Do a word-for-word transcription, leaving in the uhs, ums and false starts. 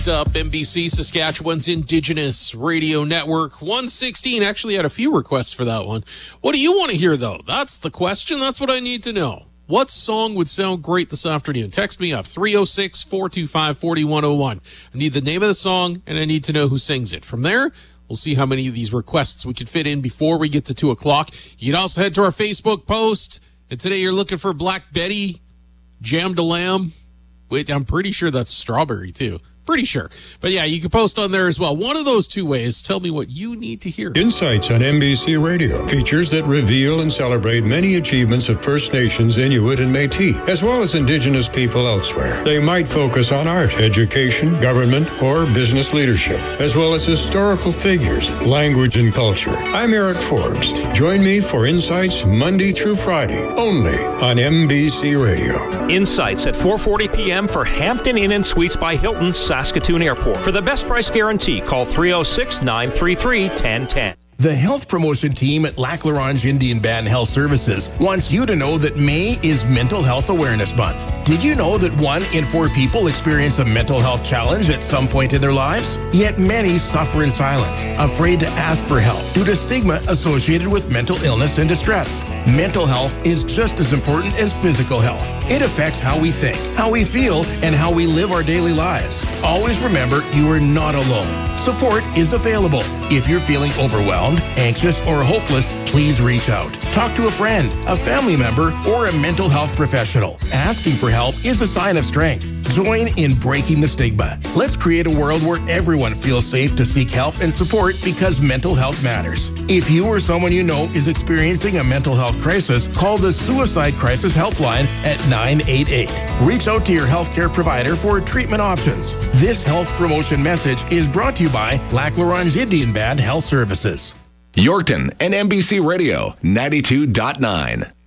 Up N B C, Saskatchewan's Indigenous Radio Network. one sixteen actually had a few requests for that one. What do you want to hear, though? That's the question. That's what I need to know. What song would sound great this afternoon? Text me up, three oh six, four two five, four one oh one. I need the name of the song, and I need to know who sings it. From there, we'll see how many of these requests we can fit in before we get to two o'clock. You can also head to our Facebook post. And today you're looking for Black Betty, Jam to Lamb. Wait, I'm pretty sure that's Strawberry, too. Pretty sure. But yeah, you can post on there as well. One of those two ways. Tell me what you need to hear. Insights on N B C Radio. Features that reveal and celebrate many achievements of First Nations, Inuit, and Métis, as well as Indigenous people elsewhere. They might focus on art, education, government, or business leadership, as well as historical figures, language, and culture. I'm Eric Forbes. Join me for Insights Monday through Friday, only on N B C Radio. Insights at four forty p.m. for Hampton Inn and Suites by Hilton, Saskatoon Airport. For the best price guarantee, call three oh six, nine three three, one oh one oh. The health promotion team at Lac La Ronge Indian Band Health Services wants you to know that May is Mental Health Awareness Month. Did you know that one in four people experience a mental health challenge at some point in their lives? Yet many suffer in silence, afraid to ask for help due to stigma associated with mental illness and distress. Mental health is just as important as physical health. It affects how we think, how we feel, and how we live our daily lives. Always remember, you are not alone. Support is available. If you're feeling overwhelmed, anxious, or hopeless, please reach out. Talk to a friend, a family member, or a mental health professional. Asking for help is a sign of strength. Join in breaking the stigma. Let's create a world where everyone feels safe to seek help and support because mental health matters. If you or someone you know is experiencing a mental health crisis, call the Suicide Crisis Helpline at nine eight eight. Reach out to your healthcare provider for treatment options. This health promotion message is brought to you by Lac La Ronge Indian Band Health Services. Yorkton and N B C Radio ninety-two point nine.